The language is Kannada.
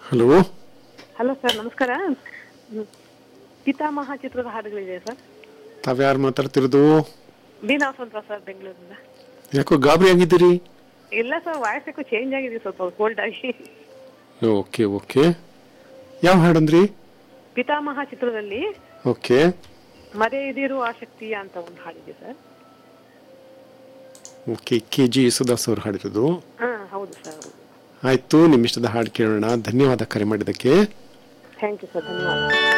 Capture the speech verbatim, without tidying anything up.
ಹಲೋ ಹಲೋ ಸರ್, ನಮಸ್ಕಾರ. ಹ್ಮ್. ಪಿತಾಮಹ ಚಿತ್ರದ ಹಾಡುಗಳಿದೆ ಸರ್. ತಾವ್ಯಾರು ಮಾತಾಡ್ತಿರೋದು? ಬೀನಾ ವಸಂತ ಸರ್, ಬೆಂಗಳೂರಿಂದ. ಯಾಕೋ ಗಾಬರಿ ಆಗಿದ್ದೀರಿ? ಇಲ್ಲ ಸರ್, ವಾಯ್ಸ್ ಯಾಕೋ ಚೇಂಜ್ ಆಗಿದೆ, ಸ್ವಲ್ಪ ಕೋಲ್ಡ್ ಆಗಿ. Okay okay. ಯಾವ ಹಾಡಂದ್ರಿ? ಪಿತಾಮಹ ಚಿತ್ರದಲ್ಲಿ ಓಕೆ ಮರೆಯದಿರು ಆಸಕ್ತಿಯ ಅಂತ ಒಂದು ಹಾಡಿದೆ sir. Okay, K G Yesudas ಅವರು ಹಾಡಿರೋದು. ಹಾ, ಹೌದು ಸರ್, ಹೌದು. ಆಯ್ತು, ನಿಮ್ಮ ಇಷ್ಟದ ಹಾಡು ಕೇಳೋಣ. ಧನ್ಯವಾದ ಕರೆ ಮಾಡಿದ್ದಕ್ಕೆ. ಥ್ಯಾಂಕ್ ಯು ಸರ್, ಧನ್ಯವಾದ.